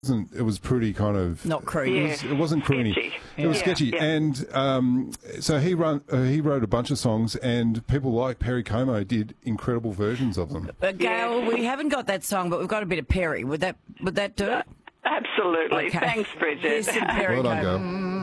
It was pretty kind of Not croony. It wasn't croony. Sketchy. It was sketchy, Yeah. and so he wrote a bunch of songs, and people like Perry Como did incredible versions of them. Gail, we haven't got that song, but we've got a bit of Perry. Would that do it? Absolutely. Okay. Thanks, Bridget. Here's some Perry Well done, Como. Gail.